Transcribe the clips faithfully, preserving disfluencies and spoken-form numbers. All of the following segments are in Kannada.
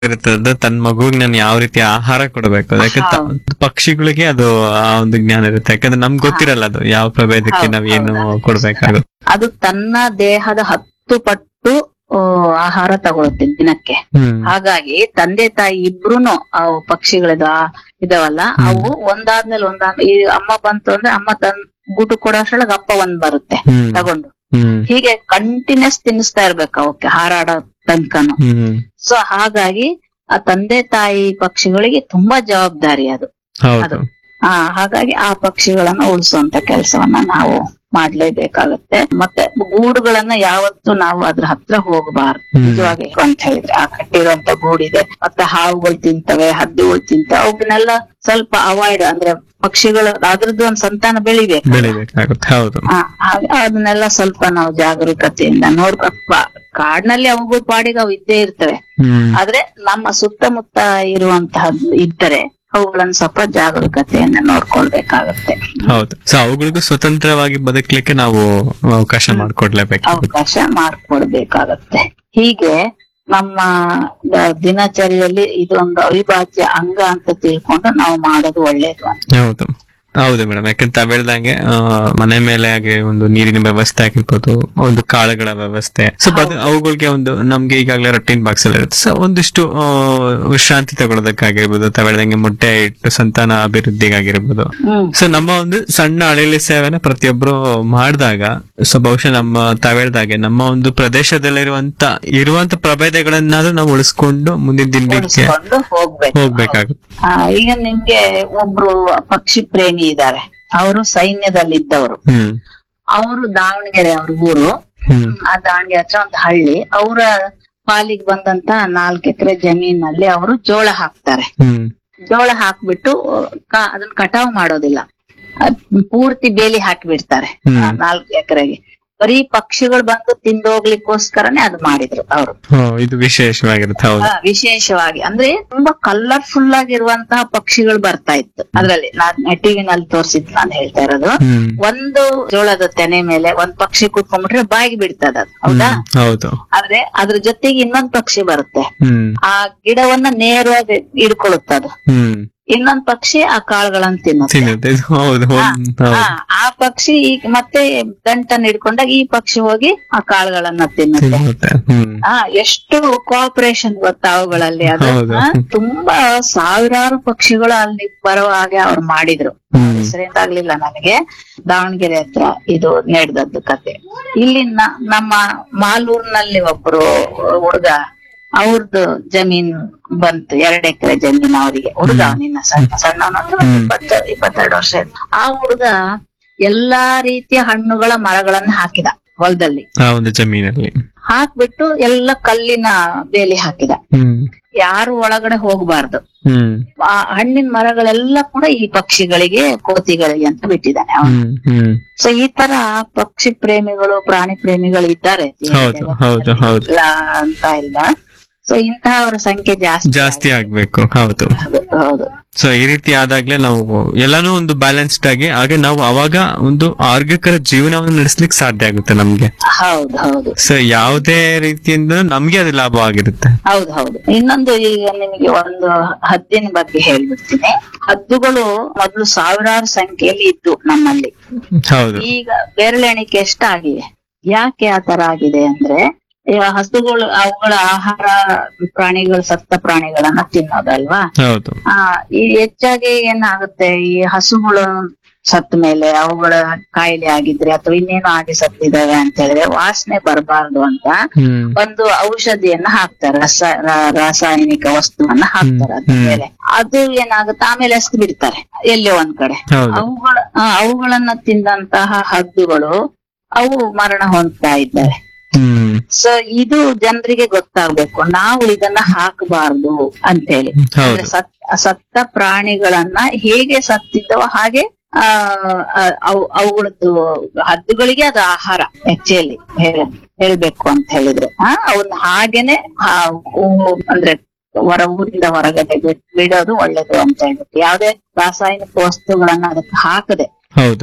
ಇರ್ತದೆ ತನ್ನ ಮಗುವಿಗೆ ನಾನು ಯಾವ ರೀತಿ ಆಹಾರ ಕೊಡಬೇಕು, ಯಾಕೆ ತ- ಹೌದು. ಪಕ್ಷಿಗಳಿಗೆ ಅದು ಆ ಒಂದು ಜ್ಞಾನ ಇರುತ್ತೆ. ಯಾಕಂದ್ರೆ ನಮ್ಗೆ ಗೊತ್ತಿರಲ್ಲ ಅದು ಯಾವ ಪ್ರಭೇದಕ್ಕೆ ಹೌದು, ನಾವ್ ಏನು ಹೌದು. ಕೊಡ್ಬೇಕಾಗುತ್ತೆ. ಅದು ತನ್ನ ದೇಹದ ಹತ್ತು ಪಟ್ಟು ಆ, ಆಹಾರ ತಗೊಳುತ್ತೆ ದಿನಕ್ಕೆ. ಹ್ಮ್ ಹಾಗಾಗಿ ತಂದೆ ತಾಯಿ ಇಬ್ರುನು ಅವು ಪಕ್ಷಿಗಳದ ಇದಾವಲ್ಲ, ಹ್ಮ್. ಅವು ಒಂದಾದ್ಮೇಲೆ ಒಂದಾದ್ಮೇಲೆ ಈ ಅಮ್ಮ ಬಂತು ಅಂದ್ರೆ ಅಮ್ಮ ತನ್ ಊಟ ಕೊಡೋಷ್ರೊಳಗೆ ಅಪ್ಪ ಒಂದ್ ಬರುತ್ತೆ ಹ್ಮ್ ತಗೊಂಡು. ಹ್ಮ್ ಹೀಗೆ ಕಂಟಿನ್ಯೂಸ್ ತಿನ್ನಿಸ್ತಾ ಇರ್ಬೇಕು ಅವಕ್ಕೆ ಹಾರಾಡೋ ತನಕನು. ಹ್ಮ್ ಸೊ ಹಾಗಾಗಿ ಆ ತಂದೆ ತಾಯಿ ಪಕ್ಷಿಗಳಿಗೆ ತುಂಬಾ ಜವಾಬ್ದಾರಿ ಅದು. ಹೌದು. ಅದು. ಆ ಹಾಗಾಗಿ ಆ ಪಕ್ಷಿಗಳನ್ನ ಉಳಿಸುವಂತ ಕೆಲಸವನ್ನ ನಾವು ಮಾಡ್ಲೇಬೇಕಾಗತ್ತೆ. ಮತ್ತೆ ಗೂಡುಗಳನ್ನ ಯಾವತ್ತೂ ನಾವು ಅದ್ರ ಹತ್ರ ಹೋಗಬಾರ್ದು. ಹ್ಮ್. ನಿಜವಾಗಿ ಅಂತ ಹೇಳಿದ್ರೆ ಆ ಕಟ್ಟಿರುವಂತ ಗೂಡಿದೆ, ಮತ್ತೆ ಹಾವುಗಳು ತಿಂತವೆ, ಹದ್ದುಗಳು ತಿಂತವೆ, ಅವನ್ನೆಲ್ಲ ಸ್ವಲ್ಪ ಅವಾಯ್ಡ್ ಅಂದ್ರೆ ಪಕ್ಷಿಗಳು ಅದ್ರದ್ದು ಒಂದ್ ಸಂತಾನ ಬೆಳಿಬೇಕು. ಬೆಳಿಬೇಕಾಗುತ್ತೆ. ಹೌದು. ಆ, ಹಾಗೆ ಅದನ್ನೆಲ್ಲ ಸ್ವಲ್ಪ ನಾವು ಜಾಗರೂಕತೆಯಿಂದ ನೋಡ್ಕಪ್ಪ. ಕಾಡಿನಲ್ಲಿ ಅವುಗಳ ಪಾಡಿಗೆ ಅವು ಇದ್ದೇ ಇರ್ತವೆ. ಹ್ಮ್ ಆದ್ರೆ ನಮ್ಮ ಸುತ್ತಮುತ್ತ ಇರುವಂತಹ ಇದ್ದರೆ ಅವುಗಳನ್ನ ಸ್ವಲ್ಪ ಜಾಗರೂಕತೆಯಿಂದ ನೋಡ್ಕೊಳ್ಬೇಕಾಗತ್ತೆ. ಹೌದು. ಸೊ ಅವುಗಳಿಗೂ ಸ್ವತಂತ್ರವಾಗಿ ಬದುಕಲಿಕ್ಕೆ ನಾವು ಅವಕಾಶ ಮಾಡಿಕೊಡ್ಲೇಬೇಕಾಗುತ್ತೆ. ಅವಕಾಶ ಮಾಡ್ಕೊಡ್ಬೇಕಾಗತ್ತೆ. ಹೀಗೆ ನಮ್ಮ ದ- ದಿನಚರಿಯಲ್ಲಿ ಇದೊಂದು ಅವಿಭಾಜ್ಯ ಅಂಗ ಅಂತ ತಿಳ್ಕೊಂಡು ನಾವು ಮಾಡೋದು ಒಳ್ಳೇದು ಅಂತ. ಹೌದು ಹೌದು ಮೇಡಮ್. ಯಾಕಂತ ತಾವ್ ಹೇಳ್ದಂಗೆ ಆ, ಮನೆ ಮೇಲೆ ಹಾಗೆ ಒಂದು ನೀರಿನ ವ್ಯವಸ್ಥೆ ಆಗಿರ್ಬೋದು, ಒಂದು ಕಾಳುಗಳ ವ್ಯವಸ್ಥೆ, ಸೊ ಅದು ಅವುಗಳಿಗೆ ಒಂದು ನಮ್ಗೆ ಈಗಾಗಲೇ ರೊಟೀನ್ ಬಾಕ್ಸ್ ಎಲ್ಲ ಇರುತ್ತೆ. ಸೊ ಒಂದಿಷ್ಟು ಆ, ವಿಶ್ರಾಂತಿ ತಗೊಳ್ಳೋದಕ್ಕಾಗಿರ್ಬೋದು, ತಾವ್ ಹೇಳ್ದಂಗೆ ಮೊಟ್ಟೆ ಇಟ್ಟು ಸಂತಾನ ಅಭಿವೃದ್ಧಿಗಾಗಿರ್ಬೋದು. ಹ್ಮ್ ಸೊ ನಮ್ಮ ಒಂದು ಸಣ್ಣ ಅಳಿಲಿ ಸೇವೆನ ಪ್ರತಿಯೊಬ್ರು ಮಾಡಿದಾಗ, ಸೊ ಬಹುಶಃ ನಮ್ಮ ತಾವ್ ಹೇಳ್ದಾಗೆ ನಮ್ಮ ಒಂದು ಪ್ರದೇಶದಲ್ಲಿರುವಂತ ಇರುವಂತ ಪ್ರಭೇದಗಳನ್ನಾದ್ರೂ ನಾವು ಉಳಿಸ್ಕೊಂಡು ಮುಂದಿನ ದಿನಕ್ಕೆ ಉಳಿಸ್ಕೊಂಡು ಹೋಗ್ಬೇಕು. ಹೋಗ್ಬೇಕಾಗುತ್ತೆ. ಆ, ಈಗ ನಿಮ್ಗೆ ಒಬ್ರು ಪಕ್ಷಿ ಪ್ರೇಮಿ ಇದ್ದಾರೆ, ಅವರು ಸೈನ್ಯದಲ್ಲಿದ್ದವರು. ಹ್ಮ್ ಅವರು ದಾವಣಗೆರೆ ಅವ್ರ ಊರು. ಹ್ಮ್ ಆ ದಾವಣಗೆರೆ ಹತ್ರ ಒಂದು ಹಳ್ಳಿ. ಅವರ ಪಾಲಿಗೆ ಬಂದಂತ ನಾಲ್ಕು ಎಕರೆ ಜಮೀನಲ್ಲಿ ಅವರು ಜೋಳ ಹಾಕ್ತಾರೆ. ಹ್ಮ್ ಜೋಳ ಹಾಕ್ಬಿಟ್ಟು ಕ- ಅದನ್ನ ಕಟಾವ್ ಮಾಡೋದಿಲ್ಲ, ಅದ್ ಪೂರ್ತಿ ಬೇಲಿ ಹಾಕಿಬಿಡ್ತಾರೆ ಹ್ಮ್. ನಾಲ್ಕು ಎಕರೆಗೆ. ಬರೀ ಪಕ್ಷಿಗಳು ಬಂದು ತಿಂದೋಗ್ಲಿಕ್ಕೋಸ್ಕರನೇ ಅದು ಮಾಡಿದ್ರು ಅವರು. ಹೋ, ಇದು ವಿಶೇಷವಾಗಿರುತ್ತೆ. ಹೌದು. ವಿಶೇಷವಾಗಿ ಅಂದ್ರೆ ತುಂಬಾ ಕಲರ್ಫುಲ್ ಆಗಿರುವಂತಹ ಪಕ್ಷಿಗಳು ಬರ್ತಾ ಇತ್ತು ಅದ್ರಲ್ಲಿ. ನಾನ್ ಟಿವಿನಲ್ಲಿ ತೋರಿಸಿದ್ ನಾನು ಹೇಳ್ತಾ ಇರೋದು. ಹ್ಮ್ ಒಂದು ಜೋಳದ ತೆನೆ ಮೇಲೆ ಒಂದ್ ಪಕ್ಷಿ ಕೂತ್ಕೊಂಡ್ಬಿಟ್ರೆ ಬಾಯಿಗೆ ಬಿಡ್ತದ ಅದು, ಹೌದಾ? ಹ್ಮ್. ಹೌದು. ಆದ್ರೆ ಅದ್ರ ಜೊತೆಗೆ ಇನ್ನೊಂದ್ ಪಕ್ಷಿ ಬರುತ್ತೆ, ಹ್ಮ್ ಆ ಗಿಡವನ್ನ ನೇರವಾಗಿ ಹಿಡ್ಕೊಳ್ಳುತ್ತದು. ಹ್ಮ್ ಇನ್ನೊಂದ್ ಪಕ್ಷಿ ಆ ಕಾಳುಗಳನ್ನ ತಿನ್ನುತ್ತೆ. ತಿನ್ನುತ್ತೆ. ಇದು ಹೌದು. ಆ, ಹೌದು. ಆ, ಆ ಪಕ್ಷಿ ಈಗ ಮತ್ತೆ ಗಂಟನ್ನ ಹಿಡ್ಕೊಂಡಾಗ ಈ ಪಕ್ಷಿ ಹೋಗಿ ಆ ಕಾಳುಗಳನ್ನ ತಿನ್ನುತ್ತೆ. ತಿನ್ನುತ್ತೆ. ಹ್ಮ್ ಆ ಎಷ್ಟು ಕೋಆಪರೇಷನ್ ಗೊತ್ತಾ ಅವುಗಳಲ್ಲಿ. ಅದು ಹೌದು. ಆ, ತುಂಬಾ ಸಾವಿರಾರು ಪಕ್ಷಿಗಳು ಅಲ್ಲಿ ಬರುವ ಹಾಗೆ ಅವ್ರು ಮಾಡಿದ್ರು. ಹ್ಮ್ ಹೆಸರೇನಾಗ್ಲಿಲ್ಲ ನನಗೆ. ದಾವಣಗೆರೆ ಹತ್ರ ಇದು ನಡೆದದ್ದು ಕತೆ. ಇಲ್ಲಿ ನ- ನಮ್ಮ ಮಾಲೂರ್ನಲ್ಲಿ ಒಬ್ರು ಹುಡುಗ, ಅವ್ರದ್ದು ಜಮೀನ್ ಬಂತು, ಎರಡ್ ಎಕರೆ ಜಮೀನ್ ಅವರಿಗೆ. ಹುಡುಗ ನಿನ್ನ ಸಣ್ಣ ಸಣ್ಣವನಂದ್ರೆ ಒಂದ್ ಇಪ್ಪತ್ತ ಇಪ್ಪತ್ತೆರಡು ವರ್ಷ ಇತ್ತು. ಆ ಹುಡುಗ ಎಲ್ಲಾ ರೀತಿಯ ಹಣ್ಣುಗಳ ಮರಗಳನ್ನ ಹಾಕಿದ ಹೊಲದಲ್ಲಿ. ಆ ಒಂದು ಜಮೀನಲ್ಲಿ. ಹಾಕ್ಬಿಟ್ಟು ಎಲ್ಲ ಕಲ್ಲಿನ ಬೇಲಿ ಹಾಕಿದ. ಹ್ಮ್ ಯಾರು ಒಳಗಡೆ ಹೋಗ್ಬಾರ್ದು. ಹ್ಮ್ ಆ ಹಣ್ಣಿನ ಮರಗಳೆಲ್ಲ ಕೂಡ ಈ ಪಕ್ಷಿಗಳಿಗೆ, ಕೋತಿಗಳಿಗೆ ಅಂತ ಬಿಟ್ಟಿದ್ದಾನೆ ಅವನು. ಹ್ಮ್ ಹ್ಮ್ ಸೊ ಈ ತರ ಪಕ್ಷಿ ಪ್ರೇಮಿಗಳು, ಪ್ರಾಣಿ ಪ್ರೇಮಿಗಳು ಇದ್ದಾರೆ. ಹೌದು, ಹೌದು, ಹೌದು. ಇಲ್ಲ ಅಂತ ಇಲ್ಲ. ಸೊ ಇಂತಹವರ ಸಂಖ್ಯೆ ಜಾಸ್ತಿ ಜಾಸ್ತಿ ಆಗ್ಬೇಕು. ಹೌದು. ಹೌದು, ಹೌದು. ಸೊ ಈ ರೀತಿ ಆದಾಗ್ಲೇ ನಾವು ಎಲ್ಲಾನು ಒಂದು ಬ್ಯಾಲೆನ್ಸ್ಡ್ ಆಗಿ, ಹಾಗೆ ನಾವು ಅವಾಗ ಒಂದು ಆರೋಗ್ಯಕರ ಜೀವನವನ್ನು ನಡೆಸ್ಲಿಕ್ಕೆ ಸಾಧ್ಯ ಆಗುತ್ತೆ ನಮ್ಗೆ. ಹೌದು, ಹೌದು, ಸೊ ಯಾವುದೇ ರೀತಿಯಿಂದ ನಮ್ಗೆ ಅದು ಲಾಭ ಆಗಿರುತ್ತೆ. ಹೌದು, ಹೌದು. ಇನ್ನೊಂದು, ಈಗ ನಿಮಗೆ ಒಂದು ಹದ್ದಿನ ಬಗ್ಗೆ ಹೇಳ್ಬಿಡ್ತೀನಿ. ಹದ್ದುಗಳು ಮೊದಲು ಸಾವಿರಾರು ಸಂಖ್ಯೆಯಲ್ಲಿ ಇದ್ದು ನಮ್ಮಲ್ಲಿ. ಹೌದು. ಈಗ ಬೆರಳೆಣಿಕೆ ಎಷ್ಟಾಗಿವೆ. ಯಾಕೆ ಆ ತರ ಆಗಿದೆ ಅಂದ್ರೆ, ಈ ಹಸುಗಳು ಅವುಗಳ ಆಹಾರ ಪ್ರಾಣಿಗಳು, ಸತ್ತ ಪ್ರಾಣಿಗಳನ್ನ ತಿನ್ನೋದಲ್ವಾ. ಹೌದು. ಆ ಈ ಹೆಚ್ಚಾಗಿ ಏನಾಗುತ್ತೆ, ಈ ಹಸುಗಳು ಸತ್ತ ಮೇಲೆ ಅವುಗಳ ಕಾಯಿಲೆ ಆಗಿದ್ರೆ ಅಥವಾ ಇನ್ನೇನು ಆಗಿ ಸತ್ತಿದಾವೆ ಅಂತ ಹೇಳಿದ್ರೆ ವಾಸನೆ ಬರಬಾರ್ದು ಅಂತ ಹ್ಮ್ ಒಂದು ಔಷಧಿಯನ್ನ ಹಾಕ್ತಾರೆ, ರಸ ರ- ರಾಸಾಯನಿಕ ವಸ್ತುವನ್ನ ಹಾಕ್ತಾರೆ ಅದ್ರ ಹ್ಮ್. ಮೇಲೆ. ಅದು ಏನಾಗುತ್ತೆ, ಆಮೇಲೆ ಎಸ್ದು ಬಿಡ್ತಾರೆ ಎಲ್ಲೋ ಒಂದ್ ಕಡೆ. ಹೌದು. ಅವುಗಳ ಆ, ಅವುಗಳನ್ನ ತಿಂದಂತಹ ಹದ್ದುಗಳು ಅವು ಮರಣ ಹೊಂದ್ತಾ ಇದ್ದಾರೆ. ಹ್ಮ್ ಸೊ ಇದು ಜನರಿಗೆ ಗೊತ್ತಾಗ್ಬೇಕು, ನಾವು ಇದನ್ನ ಹಾಕಬಾರ್ದು ಅಂತೇಳಿ. ಅಂದ್ರೆ ಹೌದು. ಸತ್ ಸತ್ತ ಪ್ರಾಣಿಗಳನ್ನ ಹೇಗೆ ಸತ್ತಿದ್ದವ ಹಾಗೆ ಆ ಆ- ಅವು ಅವುಗಳದ್ದು ಹದ್ದುಗಳಿಗೆ ಅದು ಆಹಾರ ಆಕ್ಚುಲಿ ಹೇಳ್ಬೇಕು ಅಂತ ಹೇಳಿದ್ರೆ. ಆ ಅವನ್ನ ಹಾಗೇನೆ ಆ, ಊ- ಅಂದ್ರೆ ಹೊರ ಊರಿಂದ ಹೊರಗಡೆ ಬಿಡ್- ಬಿಡೋದು ಒಳ್ಳೇದು ಅಂತ ಹೇಳ್ಬಿಟ್ಟು, ಯಾವ್ದೇ ರಾಸಾಯನಿಕ ವಸ್ತುಗಳನ್ನ ಅದಕ್ಕೆ ಹಾಕದೆ ಹೌದು.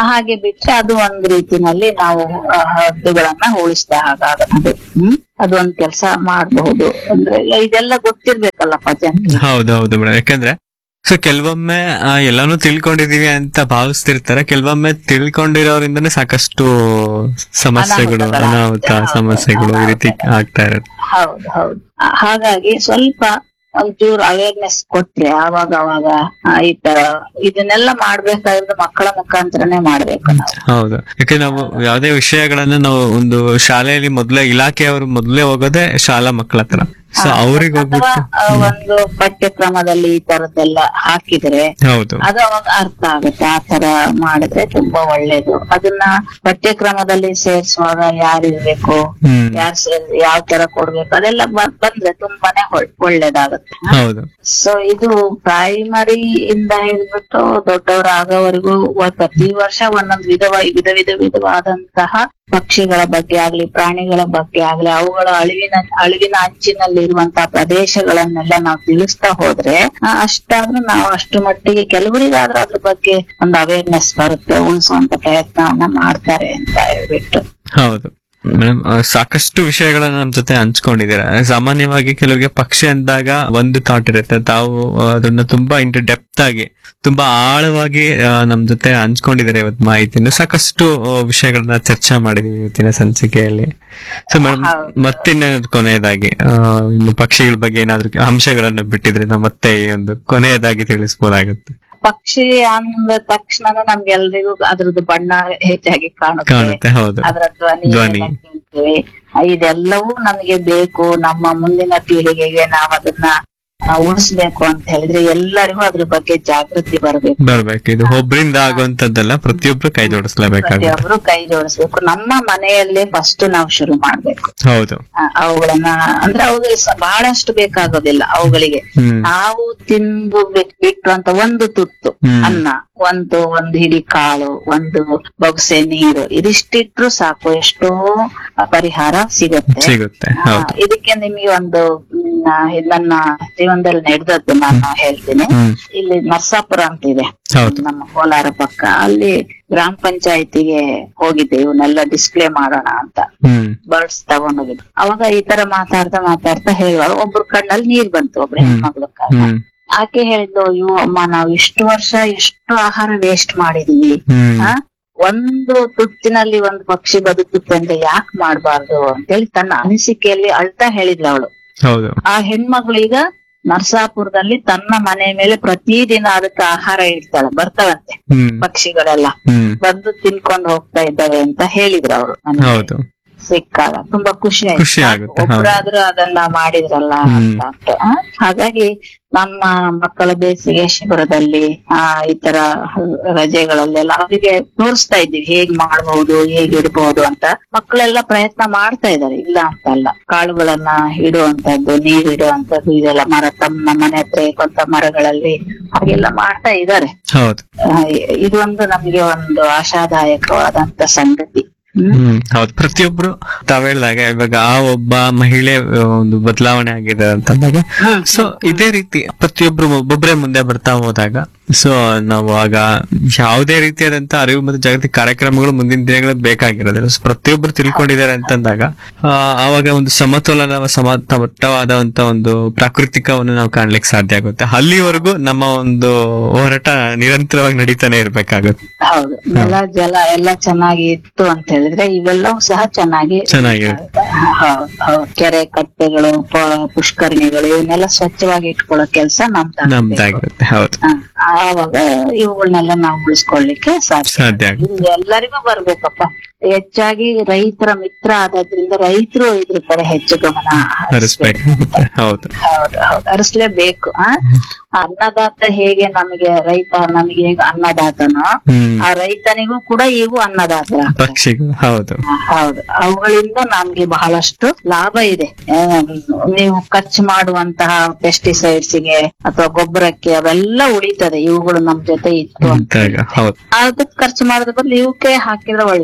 ಹಾಗೆ ಬಿಟ್ರೆ ಅದು ಒಂದ್ ರೀತಿನಲ್ಲಿ ನಾವು ಆ, ಹದ್ದುಗಳನ್ನ ಉಳಿಸಿದ ಹಾಗಾಗತ್ತೆ. ಹ್ಮ್ ಅದು ಒಂದ್ ಕೆಲ್ಸ ಮಾಡಬಹುದು. ಅಂದ್ರೆ ಇದೆಲ್ಲ ಗೊತ್ತಿರ್ಬೇಕಲ್ಲಪ್ಪ ಜನರಿಗೆ. ಹೌದು ಹೌದು ಮೇಡಮ್. ಯಾಕಂದ್ರೆ ಸೊ ಕೆಲವೊಮ್ಮೆ ಆ, ಎಲ್ಲಾನು ತಿಳ್ಕೊಂಡಿದೀವಿ ಅಂತ ಭಾವಿಸ್ತಿರ್ತಾರೆ. ಕೆಲವೊಮ್ಮೆ ತಿಳ್ಕೊಂಡಿರೋದ್ರಿಂದನೇ ಸಾಕಷ್ಟು ಸಮಸ್ಯೆಗಳು, ಅನಾಹುತಗಳು ಅನಾಹುತ ಆಗ್ತದೆ. ಸಮಸ್ಯೆಗಳು ಈ ರೀತಿ ಆಗ್ತಾ ಇರುತ್ತೆ. ಹೌದು ಹೌದು. ಆ, ಹಾಗಾಗಿ ಸ್ವಲ್ಪ ಒಂಚೂರು ಅವೇರ್ನೆಸ್ ಕೊಟ್ರೆ ಆವಾಗ ಅವಾಗ ಆ, ಈ ತರ ಇದನ್ನೆಲ್ಲ ಮಾಡ್ಬೇಕಾದ್ರೆ ಮಕ್ಕಳ ಮುಖಾಂತರನೇ ಮಾಡ್ಬೇಕು ನಾವು. ಹೌದು. ಯಾಕೆ ನಾವು ಯಾವುದೇ ವಿಷಯಗಳನ್ನ ನಾವು ಒಂದು ಶಾಲೆಯಲ್ಲಿ ಮೊದ್ಲೇ ಇಲಾಖೆಯವರು ಮೊದ್ಲೇ ಹೋಗೋದೇ ಶಾಲಾ ಮಕ್ಕಳ ಹತ್ರ. ಸೊ ಅವ್ರಿಗೆ ಅಥವಾ ಹೋಗ್ಬಿಟ್ಟು ಆ, ಒಂದು ಪಠ್ಯಕ್ರಮದಲ್ಲಿ ಈ ತರದ್ದೆಲ್ಲ ಹಾಕಿದ್ರೆ ಹೌದು ಅದು ಅವಾಗ ಅರ್ಥ ಆಗುತ್ತೆ. ಆ ತರ ಮಾಡಿದ್ರೆ ತುಂಬಾ ಒಳ್ಳೇದು. ಅದನ್ನ ಪಠ್ಯಕ್ರಮದಲ್ಲಿ ಸೇರಿಸುವಾಗ ಯಾರು ಇರ್ಬೇಕು, ಹ್ಮ್ ಯಾರು ಸೇರ್ ಯಾವ ತರ ಕೊಡ್ಬೇಕು ಅದೆಲ್ಲ ಬ- ಬಂದ್ರೆ ತುಂಬಾನೇ ಒಳ್- ಒಳ್ಳೇದಾಗುತ್ತೆ. ಹೌದು ಸೊ ಇದು ಪ್ರೈಮರಿ ಇಂದ ಹಿಡಿದ್ಬಿಟ್ಟು ದೊಡ್ಡವರಾಗೋವರೆಗೂ ಒ- ಪ್ರತಿ ವರ್ಷ ಒಂದೊಂದು ವಿಧವ ವಿಧ ವಿಧ ವಿಧವಾದಂತಹ ಪಕ್ಷಿಗಳ ಬಗ್ಗೆ ಆಗ್ಲಿ, ಪ್ರಾಣಿಗಳ ಬಗ್ಗೆ ಆಗ್ಲಿ, ಅವುಗಳ ಅಳಿವಿನ ಅಳಿವಿನ ಅಂಚಿನಲ್ಲಿರುವಂತಹ ಪ್ರದೇಶಗಳನ್ನೆಲ್ಲ ನಾವು ತಿಳಿಸ್ತಾ ಹೋದ್ರೆ ಆ, ಅಷ್ಟಾದ್ರೂ ನಾವು ಅಷ್ಟು ಮಟ್ಟಿಗೆ ಕೆಲವರಿಗಾದ್ರೂ ಅದ್ರ ಬಗ್ಗೆ ಒಂದು ಅವೇರ್ನೆಸ್ ಬರುತ್ತೆ, ಉಳಿಸುವಂತ ಪ್ರಯತ್ನವನ್ನ ಮಾಡ್ತಾರೆ ಅಂತ ಹೇಳ್ಬಿಟ್ಟು. ಹೌದು ಮೇಡಮ್. ಸಾಕಷ್ಟು ವಿಷಯಗಳನ್ನ ನಮ್ ಜೊತೆ ಹಂಚ್ಕೊಂಡಿದ್ದೀರಾ. ಸಾಮಾನ್ಯವಾಗಿ ಕೆಲವರಿಗೆ ಪಕ್ಷಿ ಅಂದಾಗ ಒಂದು ಥಾಟ್ ಇರುತ್ತೆ. ತಾವು ಆ, ಅದನ್ನ ತುಂಬಾ ಇಂಟು ಡೆಪ್ತ್ ಆಗಿ ತುಂಬಾ ಆಳವಾಗಿ ಆ, ನಮ್ ಜೊತೆ ಹಂಚ್ಕೊಂಡಿದ್ದಾರೆ ಇವತ್ತು ಮಾಹಿತಿಯಿಂದ. ಸಾಕಷ್ಟು ಆ, ವಿಷಯಗಳನ್ನ ಚರ್ಚೆ ಮಾಡಿದೀವಿ ಇವತ್ತಿನ ಸಂಚಿಕೆಯಲ್ಲಿ. ಸೊ ಮೇಡಮ್, ಹೌದು. ಮತ್ತಿನ್ನೇನಾದ್ರು ಕೊನೆಯದಾಗಿ ಆ, ಇನ್ನು ಪಕ್ಷಿಗಳ ಬಗ್ಗೆ ಏನಾದ್ರು ಅಂಶಗಳನ್ನು ಬಿಟ್ಟಿದ್ರೆ ನಾವು ಮತ್ತೆ ಈ ಒಂದು ಕೊನೆಯದಾಗಿ ತಿಳಿಸ್ಬೋದಾಗುತ್ತೆ. ಪಕ್ಷಿ ಅಂದ ತಕ್ಷಣ ನಮ್ಗೆಲ್ರಿಗೂ ಅದ್ರದ್ದು ಬಣ್ಣ ಹೆಚ್ಚಾಗಿ ಕಾಣುತ್ತೆ, ಕಾಣುತ್ತೆ. ಹೌದು ಅದರ ಧ್ವನಿ ಧ್ವನಿ. ಎಲ್ಲ ಕೇಳ್ತೀವಿ. ಇದೆಲ್ಲವೂ ನಮಗೆ ಬೇಕು. ನಮ್ಮ ಮುಂದಿನ ಪೀಳಿಗೆಗೆ ನಾವು ಅದನ್ನ ಆ, ಉಳಿಸ್ಬೇಕು ಅಂತ ಹೇಳಿದ್ರೆ ಎಲ್ಲರಿಗೂ ಅದ್ರ ಬಗ್ಗೆ ಜಾಗೃತಿ ಬರಬೇಕು. ಬರ್ಬೇಕು. ಇದು ಒಬ್ರಿಂದ ಆಗುವಂತದ್ದಲ್ಲ, ಪ್ರತಿಯೊಬ್ರು ಕೈ ಜೋಡಿಸ್ಲೇಬೇಕಾಗುತ್ತೆ. ಪ್ರತಿಯೊಬ್ರು ಕೈ ಜೋಡಿಸ್ಬೇಕು. ನಮ್ಮ ಮನೆಯಲ್ಲೇ ಫಸ್ಟ್ ನಾವು ಶುರು ಮಾಡ್ಬೇಕು. ಹೌದು. ಆ, ಅವುಗಳನ್ನ ಅಂದ್ರೆ ಅವುಗಳಿಗೆ ಸ- ಬಹಳಷ್ಟು ಬೇಕಾಗೋದಿಲ್ಲ ಅವುಗಳಿಗೆ. ಹ್ಮ್ ನಾವು ತಿಂದು ಬಿಟ್- ಬಿಟ್ಟು ಅಂತ ಒಂದು ತುತ್ತು ಹ್ಮ್. ಅನ್ನ, ಒಂದು ಒಂದು ಹಿಡಿ ಕಾಳು, ಒಂದು ಬೊಗಸೆ ನೀರು, ಇದಿಷ್ಟಿಟ್ರು ಸಾಕು, ಎಷ್ಟೋ ಪರಿಹಾರ ಸಿಗುತ್ತೆ. ಸಿಗುತ್ತೆ. ಆ, ಹೌದು. ಇದಕ್ಕೆ ನಿಮಗೆ ಒಂದು ಮ್, ಇದ್ ನನ್ನ ಜೀವನದಲ್ಲಿ ನಡೆದದ್ದು ನಾನು ಹೇಳ್ತೀನಿ. ಹ್ಮ್ ಇಲ್ಲಿ ನರ್ಸಾಪುರ ಅಂತ ಇದೆ ಹೌದು. ನಮ್ಮ ಕೋಲಾರ ಪಕ್ಕ. ಅಲ್ಲಿ ಗ್ರಾಮ ಪಂಚಾಯತಿಗೆ ಹೋಗಿದ್ದೆ ಇವನ್ನೆಲ್ಲ ಡಿಸ್ಪ್ಲೇ ಮಾಡೋಣ ಅಂತ, ಹ್ಮ್ ಬರ್ಡ್ಸ್ ತಗೊಂಡೋಗಿದ್ದು. ಅವಾಗ ಈ ತರ ಮಾತಾಡ್ತಾ ಮಾತಾಡ್ತಾ ಹೇಳುವಾಗ ಒಬ್ರು ಕಣ್ಣಲ್ಲಿ ನೀರ್ ಬಂತು, ಒಬ್ರು ಹ್ಮ್. ಹೆಣ್ಮಕ್ಳು. ಹ್ಮ್ ಆಕೆ ಹೇಳಿದ್ಲು, ಅಯ್ಯೋ ಅಮ್ಮ, ನಾವು ಇಷ್ಟು ವರ್ಷ ಎಷ್ಟು ಆಹಾರ ವೇಸ್ಟ್ ಮಾಡಿದೀವಿ. ಹ್ಮ್ ಆ ಒಂದು ತುತ್ತಿನಲ್ಲಿ ಒಂದು ಪಕ್ಷಿ ಬದುಕುತ್ತೆ ಅಂದ್ರೆ ಯಾಕೆ ಮಾಡ್ಬಾರ್ದು ಅಂತೇಳಿ ತನ್ನ ಅನಿಸಿಕೆಯಲ್ಲಿ ಅಳ್ತಾ ಹೇಳಿದ್ಲು ಅವಳು. ಹೌದು. ಆ ಹೆಣ್ಮಗಳು ಈಗ ನರ್ಸಾಪುರದಲ್ಲಿ ತನ್ನ ಮನೆ ಮೇಲೆ ಪ್ರತಿದಿನ ಅದಕ್ಕೆ ಆಹಾರ ಇಡ್ತಾಳೆ, ಬರ್ತಾವಂತೆ ಹ್ಮ್ ಪಕ್ಷಿಗಳೆಲ್ಲ ಹ್ಮ್ ಬಂದು ತಿನ್ಕೊಂಡು ಹೋಗ್ತಾ ಇದ್ದಾವೆ ಅಂತ ಹೇಳಿದ್ರು ಅವರು. ಹೌದು. ಸಿಕ್ಕಾಗ ತುಂಬಾ ಖುಷಿ ಖುಷಿ ಆಯ್ತು. ಆಗುತ್ತೆ. ಹೌದು. ಒಬ್ರಾದ್ರೂ ಅದನ್ನ ಮಾಡಿದ್ರಲ್ಲ ಹ್ಮ್. ಅಂತ ಅನ್ತು. ಆ, ಹಾಗಾಗಿ ನಮ್ಮ ಮಕ್ಕಳ ಬೇಸಿಗೆ ಶಿಬಿರದಲ್ಲಿ ಆ ಈ ತರ ರಜೆಗಳಲ್ಲೆಲ್ಲ ಅವರಿಗೆ ತೋರಿಸ್ತಾ ಇದ್ದೀವಿ ಹೇಗ್ ಮಾಡ್ಬಹುದು, ಹೇಗ್ ಇಡ್ಬಹುದು ಅಂತ. ಮಕ್ಕಳೆಲ್ಲ ಪ್ರಯತ್ನ ಮಾಡ್ತಾ ಇದ್ದಾರೆ, ಇಲ್ಲ ಅಂತಲ್ಲ. ಕಾಳುಗಳನ್ನ ಇಡುವಂತದ್ದು, ನೀರ್ ಇಡುವಂತದ್ದು, ಇದೆಲ್ಲ ಮರ ತಮ್ಮ ಮನೆ ಹತ್ರ ಇರುವಂತ ಮರಗಳಲ್ಲಿ ಹಾಗೆಲ್ಲ ಮಾಡ್ತಾ ಇದ್ದಾರೆ. ಹೌದು. ಆ, ಇದು ಒಂದು ನಮ್ಗೆ ಒಂದು ಆಶಾದಾಯಕವಾದಂತ ಸಂಗತಿ. ಹ್ಮ್ ಹ್ಮ್ ಹೌದು. ಪ್ರತಿಯೊಬ್ರು ತಾವ್ ಹೇಳ್ದಾಗ ಇವಾಗ ಆ ಒಬ್ಬ ಮಹಿಳೆ ಆ, ಒಂದು ಬದಲಾವಣೆ ಆಗಿದೆ ಅಂತಂದಾಗ ಹ್ಮ್. ಸೊ ಇದೇ ರೀತಿ ಪ್ರತಿಯೊಬ್ರು ಒಬ್ಬೊಬ್ರೆ ಮುಂದೆ ಬರ್ತಾ ಹೋದಾಗ ಸೊ ನಾವು ಆಗ ಯಾವುದೇ ರೀತಿಯಾದಂತ ಅರಿವು ಮತ್ತು ಜಾಗೃತಿ ಕಾರ್ಯಕ್ರಮಗಳು ಮುಂದಿನ ದಿನಗಳಲ್ಲಿ ಬೇಕಾಗಿರೋದಿಲ್ಲ. ಸೊ ಪ್ರತಿಯೊಬ್ರು ತಿಳ್ಕೊಂಡಿದ್ದಾರೆ ಅಂತಂದಾಗ ಆ, ಆವಾಗ ಒಂದು ಸಮತೋಲನ ಸಮತಟ್ಟವಾದಂತ ಒಂದು ಪ್ರಾಕೃತಿಕವನ್ನು ನಾವು ಕಾಣ್ಲಿಕ್ಕೆ ಸಾಧ್ಯ ಆಗುತ್ತೆ. ಅಲ್ಲಿವರೆಗೂ ನಮ್ಮ ಒಂದು ಹೋರಾಟ ನಿರಂತರವಾಗಿ ನಡೀತಾನೆ ಇರ್ಬೇಕಾಗುತ್ತೆ. ಹೌದು. ನೆಲ ಜಲ ಎಲ್ಲ ಚೆನ್ನಾಗಿ ಇತ್ತು ಅಂತ ಹೇಳಿದ್ರೆ ಇವೆಲ್ಲವೂ ಸಹ ಚೆನ್ನಾಗಿ ಚೆನ್ನಾಗಿರುತ್ತೆ. ಹೌದು, ಹೌದು. ಕೆರೆ ಕಟ್ಟೆಗಳು, ಪ- ಪುಷ್ಕರಣಿಗಳು ಇವನ್ನೆಲ್ಲ ಸ್ವಚ್ಛವಾಗಿ ಇಟ್ಕೊಳ್ಳೋ ಕೆಲಸ ನಮ್ದು. ನಮ್ದಾಗಿರುತ್ತೆ. ಹೌದು. ಆವಾಗ ಇವುಗಳನ್ನೆಲ್ಲ ನಾವು ಉಳಿಸ್ಕೊಳ್ಳಿಕ್ಕೆ ಸಾಧ್ಯ. ಸಾಧ್ಯ ಆಗುತ್ತೆ. ಇದು ಎಲ್ಲರಿಗೂ ಬರ್ಬೇಕಪ್ಪ. ಹೆಚ್ಚಾಗಿ ರೈತರ ಮಿತ್ರ ಆದ್ರಿಂದ ರೈತರು ಇದ್ರ ಕಡೆ ಹೆಚ್ಚು ಗಮನ ಹರಿಸ್ಬೇಕು. ಹರಿಸ್ಬೇಕಾಗುತ್ತೆ. ಹೌದು. ಹೌದು ಹೌದು ಹರಿಸ್ಲೇಬೇಕು. ಆ ಅನ್ನದಾತ ಹೇಗೆ ನಮಗೆ ರೈತ ನಮಗೆ ಹೇಗೆ ಅನ್ನದಾತನೋ ಹ್ಮ್ ಆ ರೈತನಿಗೂ ಕೂಡ ಇವು ಅನ್ನದಾತ. ಪಕ್ಷಿಗಳು. ಹೌದು. ಹೌದು. ಅವುಗಳಿಂದ ನಮ್ಗೆ ಬಹಳಷ್ಟು ಲಾಭ ಇದೆ. ಆ, ನೀವು ಖರ್ಚು ಮಾಡುವಂತಹ ಪೆಸ್ಟಿಸೈಡ್ಸ್ ಗೆ ಅಥವಾ ಗೊಬ್ಬರಕ್ಕೆ ಅವೆಲ್ಲ ಉಳಿತದೆ ಇವುಗಳು ನಮ್ ಜೊತೆ ಇತ್ತು ಅಂತ. ಅಂತಾಗ ಹೌದು. ಅದಕ್ಕೆ ಖರ್ಚು ಮಾಡೋದ್ರ ಬದಲು ಇವಕ್ಕೆ ಹಾಕಿದ್ರೆ ಒಳ್ಳೇದಲ್ವಾ?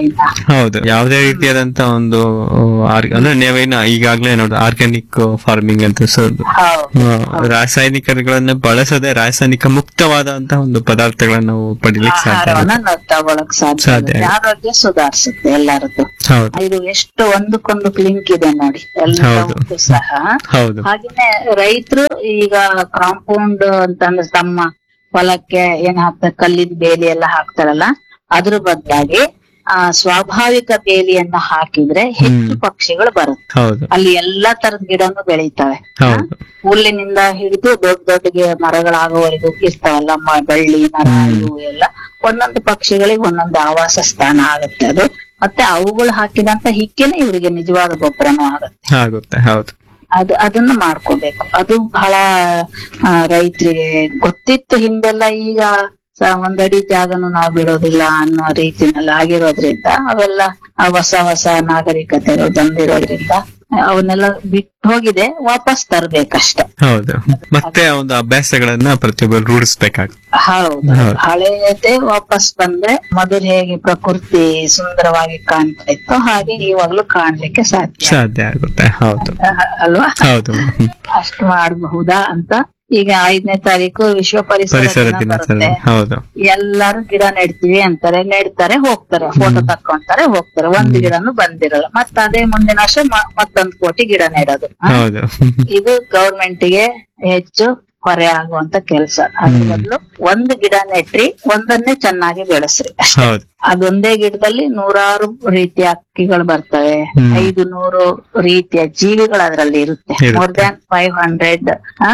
ಜಮೀನ. ಹೌದು, ಯಾವುದೇ ರೀತಿಯಾದಂತ ಒಂದು ಆರ್- ಅಂದ್ರೆ ನೀವೇನ ಈಗಾಗ್ಲೇ ನೋಡಿ ಆರ್ಗ್ಯಾನಿಕ್ ಫಾರ್ಮಿಂಗ್ ಅಂತ ಸೊ ಹೌದು ರಾಸಾಯನಿಕಗಳನ್ನ ಬಳಸದೆ ರಾಸಾಯನಿಕ ಮುಕ್ತವಾದಂತಹ ಒಂದು ಪದಾರ್ಥಗಳನ್ನ ನಾವು ಪಡಿಲಿಕ್ಕೆ ಸಾಧ್ಯ ಆಹಾರವನ್ನ ಆಗುತ್ತೆ. ನಾವು ತಗೊಳಕ್ ಸಾಧ್ಯ ಸಾಧ್ಯ ಆಗುತ್ತೆ. ಆರೋಗ್ಯ ಸುಧಾರಿಸುತ್ತೆ ಎಲ್ಲರದ್ದು. ಹೌದು ಇದು ಎಷ್ಟು ಒಂದಕ್ಕೊಂದು ಲಿಂಕ್ ಇದೆ ನೋಡಿ ಹೌದು. ಎಲ್ಲದಕ್ಕೂ ಸಹ. ಹೌದು ಹಾಗೇನೆ ರೈತರು ಈಗ ಕಾಂಪೌಂಡ್ ಅಂತಂದ್ರೆ ತಮ್ಮ ಹೊಲಕ್ಕೆ ಏನ್ ಹಾಕ್ತಾರೆ, ಕಲ್ಲಿನ ಬೇಲಿ ಎಲ್ಲ ಹಾಕ್ತಾರಲ್ಲ, ಅದ್ರ ಬದಲಾಗಿ ಆ ಸ್ವಾಭಾವಿಕ ಬೇಲಿಯನ್ನ ಹಾಕಿದ್ರೆ ಹೆಚ್ಚು ಹ್ಮ್. ಪಕ್ಷಿಗಳು ಬರುತ್ತೆ. ಹೌದು ಅಲ್ಲಿ ಎಲ್ಲಾ ತರದ ಗಿಡನು ಬೆಳೀತವೆ. ಹೌದು ಹುಲ್ಲಿನಿಂದ ಹಿಡಿದು ದೊಡ್ಡ ದೊಡ್ಡ ಗಿ- ಮರಗಳಾಗೋವರೆಗೂ ಇರ್ತಾವಲ್ಲ, ಮ- ಬಳ್ಳಿ ಮರ ಹ್ಮ್. ಇವು ಎಲ್ಲ ಒಂದೊಂದು ಪಕ್ಷಿಗಳಿಗೆ ಒಂದೊಂದು ಆವಾಸ ಸ್ಥಾನ ಆಗುತ್ತೆ ಅದು. ಮತ್ತೆ ಅವುಗಳು ಹಾಕಿದಂತ ಹಿಕ್ಕೆನೆ ಇವರಿಗೆ ನಿಜವಾದ ಗೊಬ್ಬರನೂ ಆಗುತ್ತೆ. ಆಗುತ್ತೆ. ಹೌದು ಅದು ಅದನ್ನ ಮಾಡ್ಕೋಬೇಕು. ಅದು ಬಹಳ ಆ, ರೈತರಿಗೆ ಗೊತ್ತಿತ್ತು ಹಿಂದೆಲ್ಲ. ಈಗ ಸ- ಒಂದಡಿ ಜಾಗನು ನಾವು ಬಿಡೋದಿಲ್ಲ ಅನ್ನೋ ರೀತಿನಲ್ಲಿ ಆಗಿರೋದ್ರಿಂದ ಅವೆಲ್ಲ ಆ ಹೊಸ ಹೊಸ ನಾಗರಿಕತೆಗಳು ಬಂದಿರೋದ್ರಿಂದ ಅವನ್ನೆಲ್ಲ ಬಿಟ್ಟು ಹೋಗಿದೆ, ವಾಪಸ್ ತರ್ಬೇಕಷ್ಟೆ. ಹೌದು ಮತ್ತೆ ಆ ಒಂದು ಅಭ್ಯಾಸಗಳನ್ನ ಪ್ರತಿಯೊಬ್ಬರು ರೂಢಿಸ್ಬೇಕಾಗುತ್ತೆ. ಹೌದು, ಹೌದು. ಹಳೆಯದೇ ವಾಪಸ್ ಬಂದ್ರೆ ಮೊದಲು ಹೇಗೆ ಪ್ರಕೃತಿ ಸುಂದರವಾಗಿ ಕಾಣ್ತಾ ಇತ್ತು ಹಾಗೆ ಇವಾಗ್ಲೂ ಕಾಣ್ಲಿಕ್ಕೆ ಸಾಧ್ಯ ಸಾಧ್ಯ ಆಗುತ್ತೆ. ಹೌದು ಅ- ಅಲ್ವಾ? ಹೌದು ಹ್ಮ್. ಅಷ್ಟು ಮಾಡಬಹುದಾ ಅಂತ. ಈಗ ಐದನೇ ತಾರೀಕು ವಿಶ್ವ ಪರಿಸರ ಪರಿಸರ ದಿನ ದಿನಾಚರಣೆ. ಬರುತ್ತೆ. ಹೌದು ಎಲ್ಲಾರು ಗಿಡ ನೆಡ್ತೀವಿ ಅಂತಾರೆ, ನೆಡ್ತಾರೆ, ಹೋಗ್ತಾರೆ, ಫೋಟೋ ತಕ್ಕೊಂತಾರೆ, ಹೋಗ್ತಾರೆ. ಒಂದ್ ಗಿಡನು ಬಂದಿರಲ್ಲ. ಮತ್ತ ಅದೇ ಮುಂದಿನ ವರ್ಷ ಮ- ಮತ್ತೊಂದ್ ಕೋಟಿ ಗಿಡ ನೆಡೋದು. ಹ? ಹೌದು ಇದು ಗೌರ್ಮೆಂಟ್ ಗೆ ಹೆಚ್ಚು ಹೊರೆ ಆಗುವಂತ ಕೆಲಸ. ಅದ್ರ ಬದಲು ಒಂದು ಗಿಡ ನೆಟ್ರಿ, ಒಂದನ್ನೇ ಚೆನ್ನಾಗಿ ಬೆಳೆಸ್ರಿ ಅಷ್ಟೇ. ಹೌದು ಅದೊಂದೇ ಗಿಡದಲ್ಲಿ ನೂರಾರು ರೀತಿಯ ಹಕ್ಕಿಗಳು ಬರ್ತವೆ. ಹ್ಮ್. ಐದು ನೂರು ರೀತಿಯ ಜೀವಿಗಳು ಅದರಲ್ಲಿ ಇರುತ್ತೆ. ಇರುತ್ತೆ. ಮೋರ್ ದ್ಯಾನ್ ಫೈವ್ ಹಂಡ್ರೆಡ್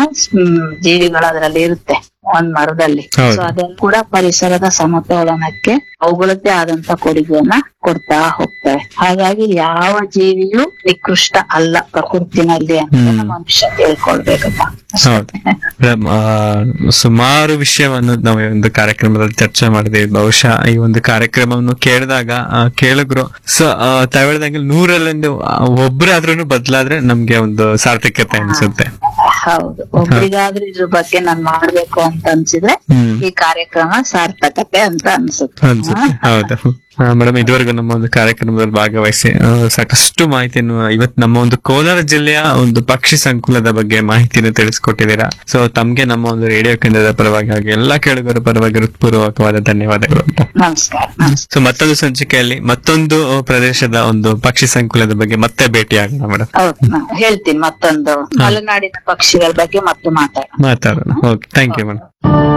ಜೀವಿಗಳು ಅದರಲ್ಲಿ ಇರುತ್ತೆ ಒಂದ್ ಮರದಲ್ಲಿ. ಹೌದು. ಸೊ ಅದೆಲ್ಲ ಕೂಡ ಪರಿಸರದ ಸಮತೋಲನಕ್ಕೆ ಅವುಗಳದ್ದೇ ಆದಂತ ಕೊಡುಗೆಯನ್ನ ಕೊಡ್ತಾ ಹೋಗ್ತವೆ. ಹಾಗಾಗಿ ಯಾವ ಜೀವಿಯೂ ನಿಕೃಷ್ಟ ಅಲ್ಲ ಪ್ರಕೃತಿನಲ್ಲಿ ಅಂತ ಹ್ಮ್. ನಮ್ಮ ಮನುಷ್ಯ ತಿಳ್ಕೊಳ್ಬೇಕಪ್ಪ. ಹೌದು ಮೇಡಮ್, ಆ, ಸುಮಾರು ವಿಷಯವನ್ನು ನಾವು ಈ ಒಂದು ಕಾರ್ಯಕ್ರಮದಲ್ಲಿ ಚರ್ಚೆ ಮಾಡಿದೀವಿ. ಬಹುಶಃ ಈ ಒಂದು ಕಾರ್ಯಕ್ರಮವನ್ನು ಕೇಳಿದಾಗ ಆ, ಕೇಳಿದ್ರು ಸೊ ತಾವ್ ಹೇಳ್ದಂಗೆ ನೂರಲ್ಲಿಂದ ಒಬ್ಬರಾದ್ರೂ ಬದಲಾದ್ರೆ ನಮ್ಗೆ ಒಂದು ಸಾರ್ಥಕ್ಯತೆ ಅನ್ಸುತ್ತೆ. ಹೌದು, ಒಬ್ರಿಗಾದ್ರೂ ಇದ್ರ ಬಗ್ಗೆ ನಾನ್ ಮಾಡ್ಬೇಕು ಅಂತ ಅನ್ಸಿದ್ರೆ ಹ್ಮ್ ಈ ಕಾರ್ಯಕ್ರಮ ಸಾರ್ಥಕತೆ ಅಂತ ಅನ್ಸುತ್ತೆ. ಅನ್ಸುತ್ತೆ. ಹೌದು ಮೇಡಮ್, ಇದುವರೆಗೂ ನಮ್ಮ ಒಂದು ಕಾರ್ಯಕ್ರಮದಲ್ಲಿ ಭಾಗವಹಿಸಿ ಆ, ಸಾಕಷ್ಟು ಮಾಹಿತಿಯನ್ನು ಇವತ್ತು ನಮ್ಮ ಒಂದು ಕೋಲಾರ ಜಿಲ್ಲೆಯ ಒಂದು ಪಕ್ಷಿ ಸಂಕುಲದ ಬಗ್ಗೆ ಮಾಹಿತಿಯನ್ನು ತಿಳಿಸ್ಕೊಟ್ಟಿದ್ದೀರಾ. ಸೊ ತಮ್ಗೆ ನಮ್ಮ ಒಂದು ರೇಡಿಯೋ ಕೇಂದ್ರದ ಪರವಾಗಿ ಹಾಗೆ ಎಲ್ಲಾ ಕೇಳುಗರ ಪರವಾಗಿ ಹೃತ್ಪೂರ್ವಕವಾದ ಧನ್ಯವಾದಗಳು ಅಂತ. ನಮಸ್ಕಾರ. ನಮಸ್ಕಾರ. ಸೊ ಮತ್ತೊಂದು ಸಂಚಿಕೆಯಲ್ಲಿ ಮತ್ತೊಂದು ಪ್ರದೇಶದ ಒಂದು ಪಕ್ಷಿ ಸಂಕುಲದ ಬಗ್ಗೆ ಮತ್ತೆ ಭೇಟಿ ಆಗೋಣ ಮೇಡಮ್. ಹೌದು, ನಾನ್ ಹೇಳ್ತೀನಿ ಮತ್ತೊಂದು ಮಲೆನಾಡಿನ ಪಕ್ಷಿಗಳ ಬಗ್ಗೆ ಮತ್ತೆ ಮಾತಾಡೋಣ. ಮಾತಾಡೋಣ. Okay, thank you madam.